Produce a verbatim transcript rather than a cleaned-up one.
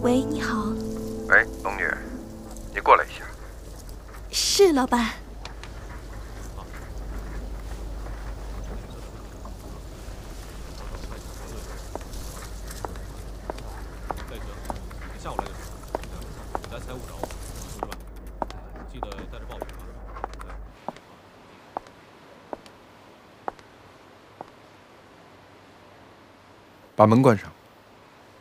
喂，你好。 喂，龙女，你过来一下。 是，老板。 下午来就行。你来财务找我，同志们，记得带着报表啊。 把门关上。